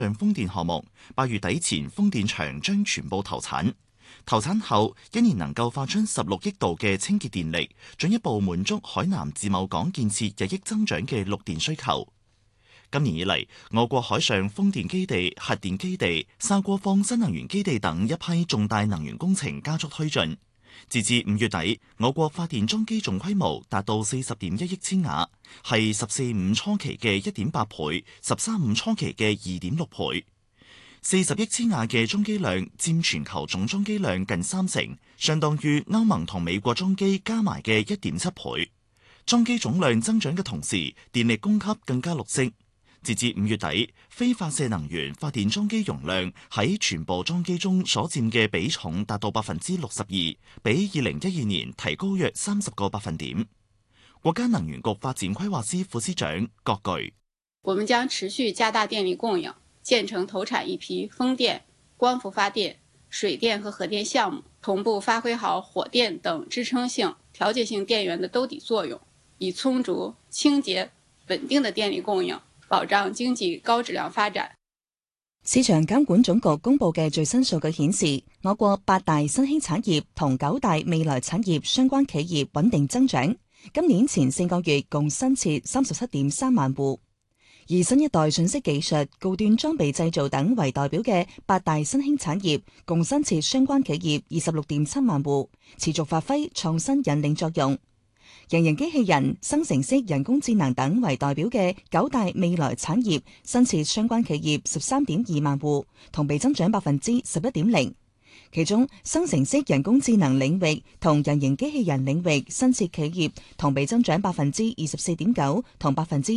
上風電項目8月底前風電場將全部投產，投產後一年能夠發出16億度嘅清潔電力，進一步滿足海南自貿港建設日益增長嘅綠電需求。今年以嚟，我國海上風電基地、核電基地、沙鍋坊新能源基地等一批重大能源工程加速推進。截至5月底，我國發電裝機總規模達到40.1億千瓦，係14.5初期嘅1.8倍，13.5初期嘅2.6倍。40億千瓦嘅裝機量佔全球總裝機量近30%，相當於歐盟同美國裝機加埋嘅1.7倍。裝機總量增長嘅同時，電力供給更加綠色。截至5月底，非發射能源發電裝機容量喺全部裝機中所佔嘅比重達到62%，比2012年提高約30個百分點。國家能源局發展規劃司副司長郭巨： 我們將持續加大電力供應，建成投產一批風電、光伏發電、水電和核電項目，同步發揮好火電等支撐性、調節性電源的兜底作用，以充足、清潔、穩定的電力供應，保障經濟高質量發展。 市場監管總局公布嘅最新數據顯示，我國8大新興產業同9大未來產業相關企業穩定增長。今年前4個月共新設37.3萬戶，以新一代信息技術、高端裝備製造等為代表嘅8大新興產業共新設相關企業26.7萬戶，持續發揮創新引領作用。人形機器人、生成式人工智能等為代表嘅9大未來產業新設相關企業13.2萬戶，同比增長11.0%。其中，生成式人工智能領域同人形機器人領域新設企業同比增長24.9%同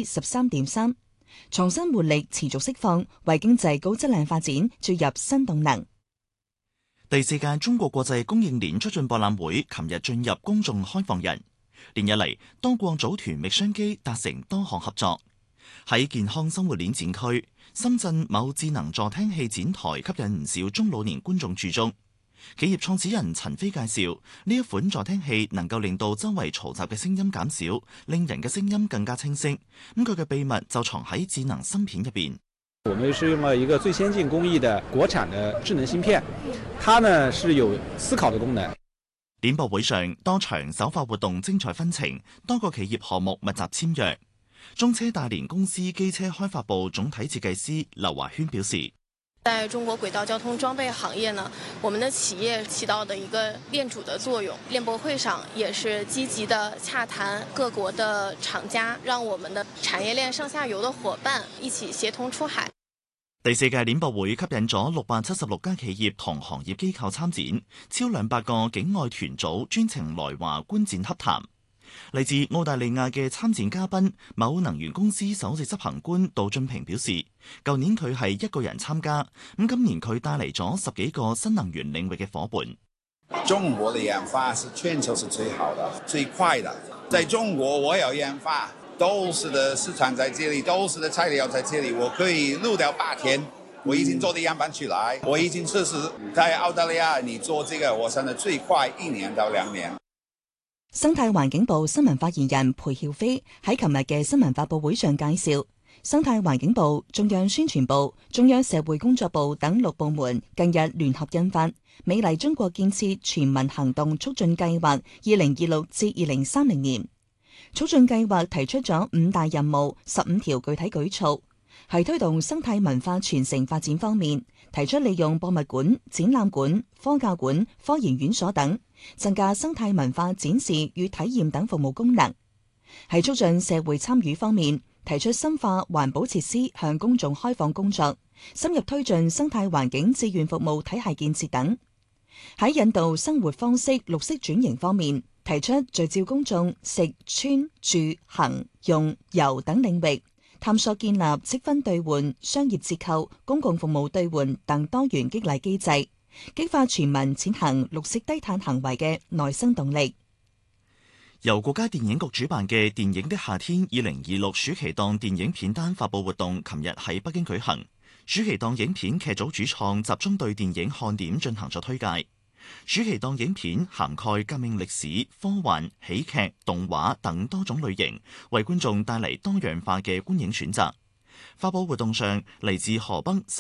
13.3%。創新活力持續釋放，為經濟高質量發展注入新動能。 第4屆中國國際供應鏈促進博覽會琴日進入公眾開放日。連日嚟，多國組團覓商機達成多項合作。喺健康生活鏈展區，深圳某智能助聽器展台吸引唔少中老年觀眾駐足。企業創始人陳飛介紹，呢一款助聽器能夠令到周圍嘈雜嘅聲音減少，令人嘅聲音更加清晰。咁佢嘅秘密就藏喺智能芯片入邊。 我們是用了一個最先進工藝的國產的智能芯片，它呢是有思考的功能。 展博會上，多場首發活動精彩紛呈，多個企業項目密集簽約。中車大連公司機車開發部總體設計師劉華軒表示， 在中國軌道交通裝備行業呢，我們的企業起到的一個鏈主的作用。展博會上也是積極的洽談各國的廠家，讓我們的產業鏈上下游的夥伴一起協同出海。 第4屆展博會吸引咗676家企業同行業機構參展，超200個境外團組專程來華觀展洽談。嚟自澳大利亞嘅參展嘉賓，某能源公司首席執行官杜俊平表示，舊年佢係一個人參加，咁今年佢帶嚟咗10幾個新能源領域嘅夥伴。 中國的研發是全球是最好的、最快的。在中國，我有研發。都市的市場在這裡，都市的材料在這裡，我可以錄掉8天，我已經做的樣板出來，我已經測試在澳大利亞，你做這個，我想的最快1年到2年。 生態環境部新聞發言人裴曉飛喺琴日嘅新聞發佈會上介紹，生態環境部、中央宣傳部、中央社會工作部等6部門近日聯合印發《美麗中國建設全民行動促進計劃2026至2030年》。促進計劃提出咗5大任務、15條具體舉措，喺推動生態文化傳承發展方面，提出利用博物館、展覽館、科教館、科研院所等，增加生態文化展示與體驗等服務功能。喺促進社會參與方面，提出深化環保設施向公眾開放工作，深入推進生態環境志願服務體系建設等。喺引導生活方式綠色轉型方面，提出聚焦公眾食、穿、住、行、用、遊等領域，探索建立積分兌換、商業折扣、公共服務兌換等多元激勵機制，激發全民踐行綠色低碳行為嘅內生動力。 由國家電影局主辦嘅電影的夏天2026暑期檔電影片單發佈活動，琴日喺北京舉行。暑期檔影片劇組主創集中對電影看點進行咗推介。暑期檔影片涵蓋革命歷史、科幻、喜劇、動畫等多種類型，為觀眾帶嚟多樣化嘅觀影選擇。發佈活動上，嚟自河北